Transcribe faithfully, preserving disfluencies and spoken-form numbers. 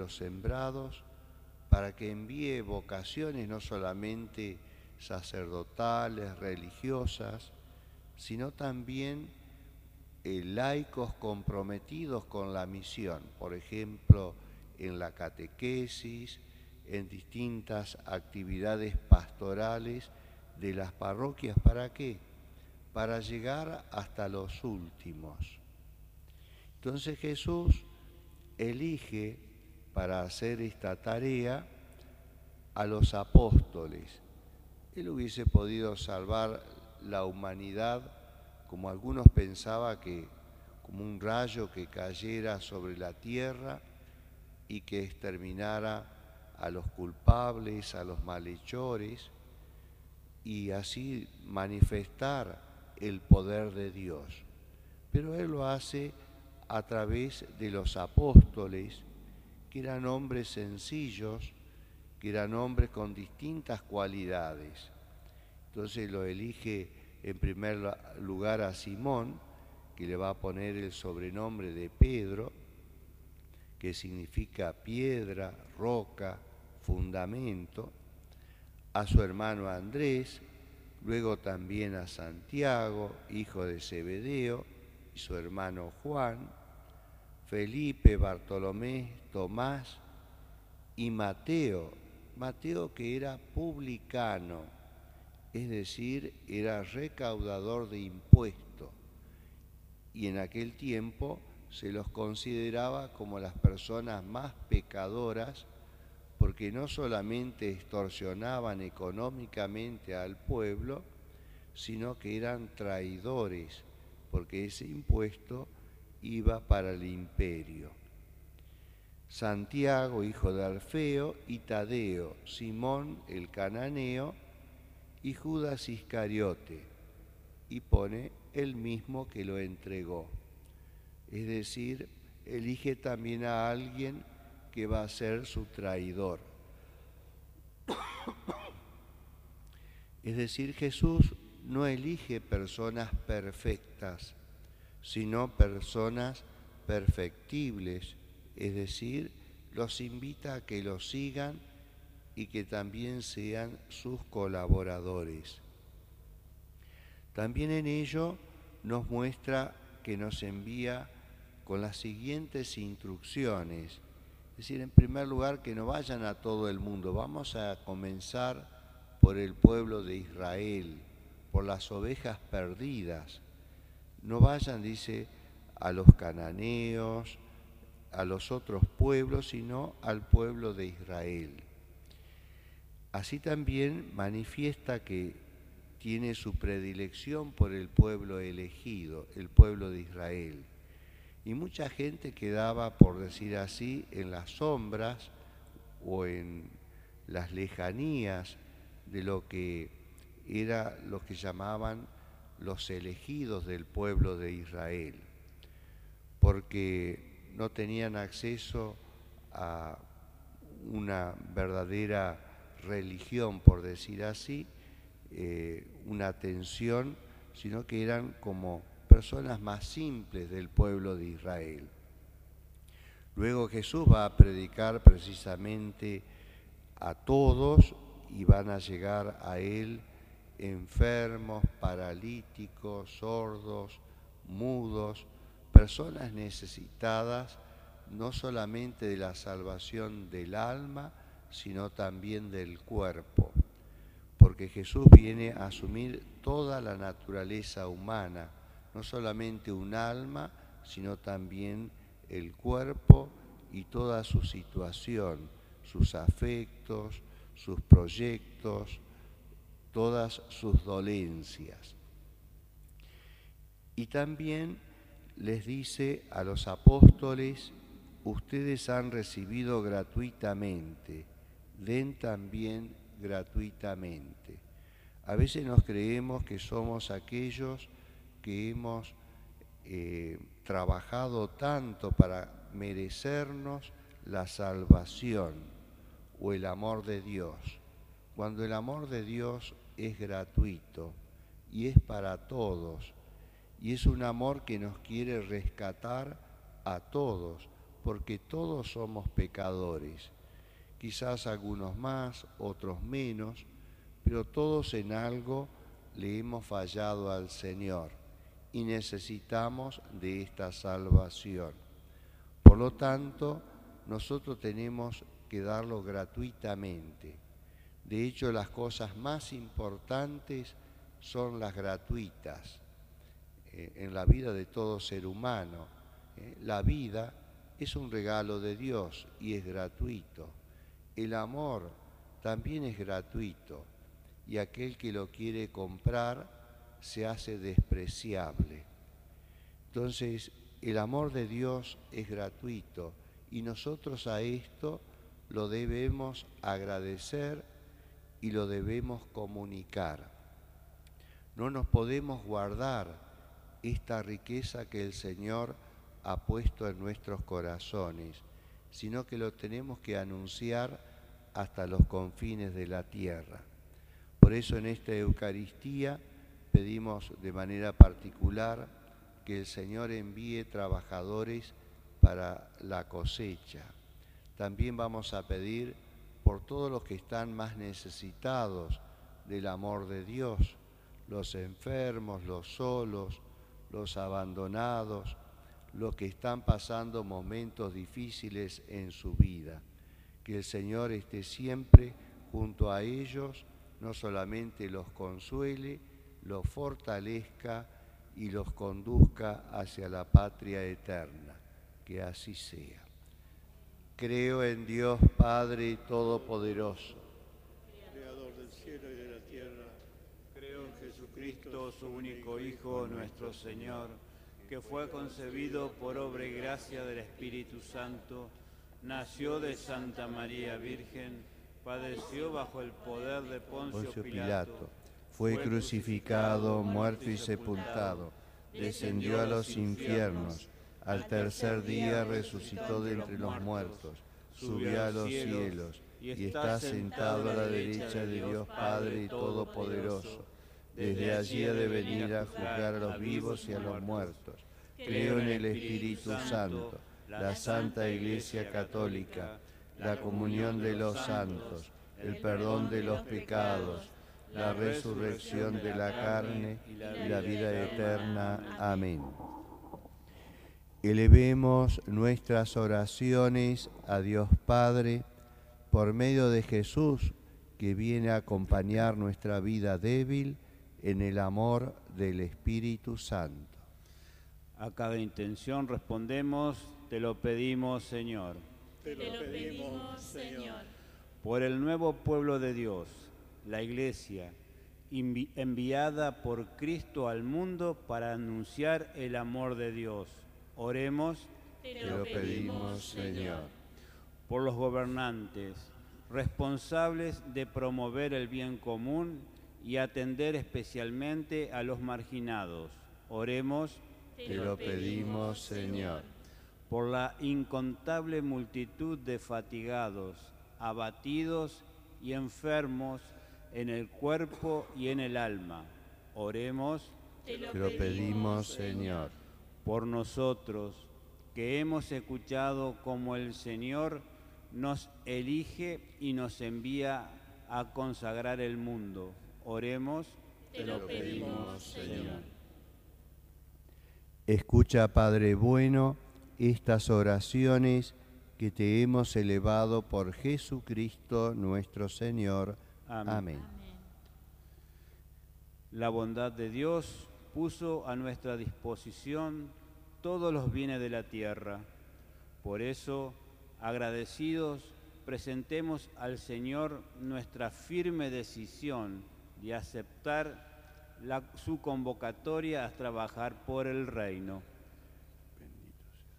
los sembrados, para que envíe vocaciones no solamente sacerdotales, religiosas, sino también eh, laicos comprometidos con la misión, por ejemplo, en la catequesis, en distintas actividades pastorales de las parroquias. ¿Para qué? Para llegar hasta los últimos. Entonces Jesús elige para hacer esta tarea a los apóstoles. Él hubiese podido salvar la humanidad, como algunos pensaban, que como un rayo que cayera sobre la tierra y que exterminara a los culpables, a los malhechores, y así manifestar el poder de Dios. Pero Él lo hace a través de los apóstoles, que eran hombres sencillos, que eran hombres con distintas cualidades. Entonces lo elige en primer lugar a Simón, que le va a poner el sobrenombre de Pedro, que significa piedra, roca, fundamento, a su hermano Andrés, luego también a Santiago, hijo de Zebedeo, y su hermano Juan, Felipe, Bartolomé, Tomás y Mateo. Mateo, que era publicano, es decir, era recaudador de impuestos, y en aquel tiempo se los consideraba como las personas más pecadoras, porque no solamente extorsionaban económicamente al pueblo, sino que eran traidores, porque ese impuesto iba para el imperio. Santiago, hijo de Alfeo, y Tadeo, Simón el cananeo, y Judas Iscariote, y pone el mismo que lo entregó. Es decir, elige también a alguien que va a ser su traidor. Es decir, Jesús no elige personas perfectas, sino personas perfectibles, es decir, los invita a que lo sigan y que también sean sus colaboradores. También en ello nos muestra que nos envía con las siguientes instrucciones. Es decir, en primer lugar, que no vayan a todo el mundo. Vamos a comenzar por el pueblo de Israel, por las ovejas perdidas. No vayan, dice, a los cananeos, a los otros pueblos, sino al pueblo de Israel. Así también manifiesta que tiene su predilección por el pueblo elegido, el pueblo de Israel. Y mucha gente quedaba, por decir así, en las sombras o en las lejanías de lo que era lo que llamaban los elegidos del pueblo de Israel, porque no tenían acceso a una verdadera religión, por decir así, eh, una atención, sino que eran como personas más simples del pueblo de Israel. Luego Jesús va a predicar precisamente a todos, y van a llegar a Él enfermos, paralíticos, sordos, mudos, personas necesitadas no solamente de la salvación del alma, sino también del cuerpo, porque Jesús viene a asumir toda la naturaleza humana, no solamente un alma, sino también el cuerpo y toda su situación, sus afectos, sus proyectos, todas sus dolencias. Y también les dice a los apóstoles: ustedes han recibido gratuitamente, den también gratuitamente. A veces nos creemos que somos aquellos que hemos eh, trabajado tanto para merecernos la salvación o el amor de Dios, cuando el amor de Dios es gratuito y es para todos, y es un amor que nos quiere rescatar a todos, porque todos somos pecadores, quizás algunos más, otros menos, pero todos en algo le hemos fallado al Señor y necesitamos de esta salvación. Por lo tanto, nosotros tenemos que darlo gratuitamente. De hecho, las cosas más importantes son las gratuitas eh, en la vida de todo ser humano. Eh, la vida es un regalo de Dios y es gratuito. El amor también es gratuito y aquel que lo quiere comprar se hace despreciable. Entonces, el amor de Dios es gratuito y nosotros a esto lo debemos agradecer y lo debemos comunicar. No nos podemos guardar esta riqueza que el Señor ha puesto en nuestros corazones, sino que lo tenemos que anunciar hasta los confines de la tierra. Por eso en esta Eucaristía pedimos de manera particular que el Señor envíe trabajadores para la cosecha. También vamos a pedir por todos los que están más necesitados del amor de Dios, los enfermos, los solos, los abandonados, los que están pasando momentos difíciles en su vida. Que el Señor esté siempre junto a ellos, no solamente los consuele, los fortalezca y los conduzca hacia la patria eterna. Que así sea. Creo en Dios Padre Todopoderoso, Creador del cielo y de la tierra. Creo en Jesucristo, su único Hijo, nuestro Señor, que fue concebido por obra y gracia del Espíritu Santo, nació de Santa María Virgen, padeció bajo el poder de Poncio, Poncio Pilato, Pilato, fue crucificado, muerto y sepultado, descendió a los infiernos, al tercer día resucitó de entre los muertos, subió a los cielos y está sentado a la derecha de Dios Padre Todopoderoso. Desde allí ha de venir a juzgar a los vivos y a los muertos. Creo en el Espíritu Santo, la Santa Iglesia Católica, la comunión de los santos, el perdón de los pecados, la resurrección de la carne y la vida eterna. Amén. Elevemos nuestras oraciones a Dios Padre por medio de Jesús, que viene a acompañar nuestra vida débil en el amor del Espíritu Santo. A cada intención respondemos, te lo pedimos, Señor. Te lo pedimos, Señor. Por el nuevo pueblo de Dios, la Iglesia, envi- enviada por Cristo al mundo para anunciar el amor de Dios. Oremos. Te lo pedimos, Señor. Por los gobernantes, responsables de promover el bien común y atender especialmente a los marginados. Oremos. Te lo pedimos, Señor. Por la incontable multitud de fatigados, abatidos y enfermos en el cuerpo y en el alma. Oremos. Te lo pedimos, Señor. Por nosotros, que hemos escuchado cómo el Señor nos elige y nos envía a consagrar el mundo. Oremos. Te lo pedimos, Señor. Escucha, Padre bueno, estas oraciones que te hemos elevado por Jesucristo nuestro Señor. Amén. Amén. La bondad de Dios puso a nuestra disposición todos los bienes de la tierra. Por eso, agradecidos, presentemos al Señor nuestra firme decisión de aceptar la, su convocatoria a trabajar por el reino.